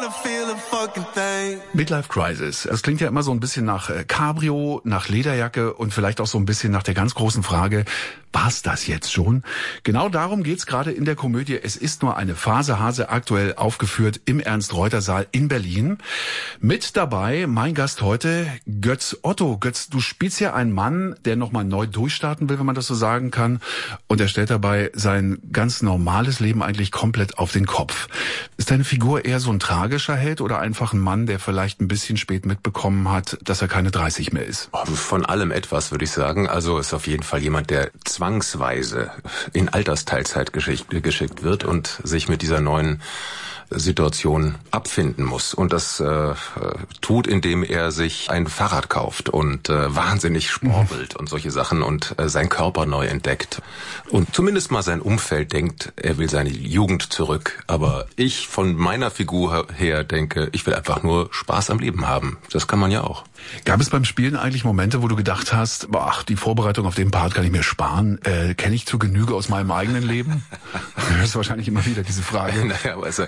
Midlife Crisis. Das klingt ja immer so ein bisschen nach Cabrio, nach Lederjacke und vielleicht auch so ein bisschen nach der ganz großen Frage, war's das jetzt schon? Genau darum geht's gerade in der Komödie Es ist nur eine Phase, Hase, aktuell aufgeführt im Ernst-Reuter-Saal in Berlin. Mit dabei mein Gast heute, Götz Otto. Götz, du spielst ja einen Mann, der nochmal neu durchstarten will, wenn man das so sagen kann. Und er stellt dabei sein ganz normales Leben eigentlich komplett auf den Kopf. Ist deine Figur eher so ein tragischer Held oder einfach ein Mann, der vielleicht ein bisschen spät mitbekommen hat, dass er keine 30 mehr ist? Von allem etwas, würde ich sagen. Also ist auf jeden Fall jemand, der zwangsweise in Altersteilzeit geschickt wird und sich mit dieser neuen Situation abfinden muss. Und das tut, indem er sich ein Fahrrad kauft und wahnsinnig sportelt und solche Sachen und seinen Körper neu entdeckt. Und zumindest mal sein Umfeld denkt, er will seine Jugend zurück. Aber ich von meiner Figur her denke, ich will einfach nur Spaß am Leben haben. Das kann man ja auch. Gab es beim Spielen eigentlich Momente, wo du gedacht hast, ach, die Vorbereitung auf den Part kann ich mir sparen? Kenne ich zur Genüge aus meinem eigenen Leben? Das ist wahrscheinlich immer wieder diese Frage. Naja, also,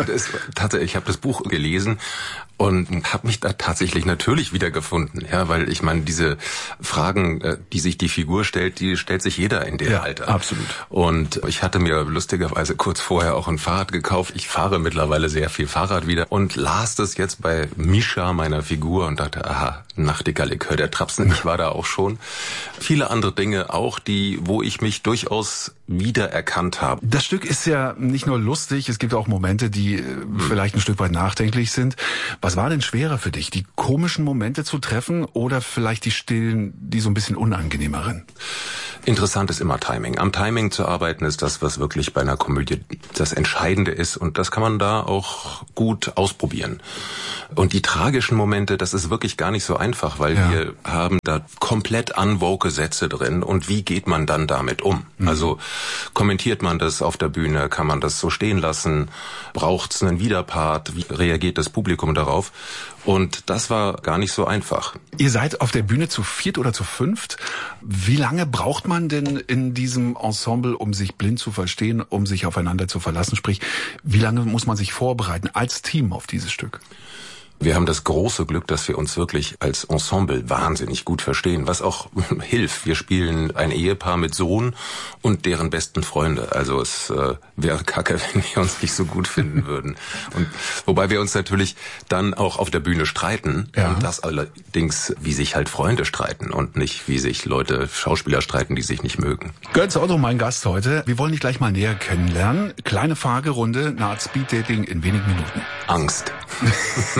ich habe das Buch gelesen und habe mich da tatsächlich natürlich wiedergefunden. Ja, weil ich meine, diese Fragen, die sich die Figur stellt, die stellt sich jeder in dem Alter. Absolut. Und ich hatte mir lustigerweise kurz vorher auch ein Fahrrad gekauft. Ich fahre mittlerweile sehr viel Fahrrad wieder und las das jetzt bei Mischa, meiner Figur, und dachte, aha, Nachtigallikör, der Trapsen, ich war da auch schon. Viele andere Dinge auch, wo ich mich durchaus wiedererkannt habe. Das Stück ist ja nicht nur lustig, es gibt auch Momente, die vielleicht ein Stück weit nachdenklich sind. Was war denn schwerer für dich, die komischen Momente zu treffen oder vielleicht die stillen, die so ein bisschen unangenehmeren? Interessant ist immer Timing. Am Timing zu arbeiten ist das, was wirklich bei einer Komödie das Entscheidende ist, und das kann man da auch gut ausprobieren. Und die tragischen Momente, das ist wirklich gar nicht so einfach, weil wir haben da komplett unwoke Sätze drin, und wie geht man dann damit um? Also kommentiert man das auf der Bühne, kann man das so stehen lassen, braucht es einen Widerpart, wie reagiert das Publikum darauf? Und das war gar nicht so einfach. Ihr seid auf der Bühne zu viert oder zu fünft. Wie lange braucht man denn in diesem Ensemble, um sich blind zu verstehen, um sich aufeinander zu verlassen? Sprich, wie lange muss man sich vorbereiten als Team auf dieses Stück? Wir haben das große Glück, dass wir uns wirklich als Ensemble wahnsinnig gut verstehen, was auch hilft. Wir spielen ein Ehepaar mit Sohn und deren besten Freunde. Also es wäre kacke, wenn wir uns nicht so gut finden würden. Und wobei wir uns natürlich dann auch auf der Bühne streiten. Ja. Und das allerdings, wie sich halt Freunde streiten und nicht, wie sich Schauspieler streiten, die sich nicht mögen. Götz Otto, mein Gast heute. Wir wollen dich gleich mal näher kennenlernen. Kleine Fragerunde, eine Art Speeddating in wenigen Minuten. Angst.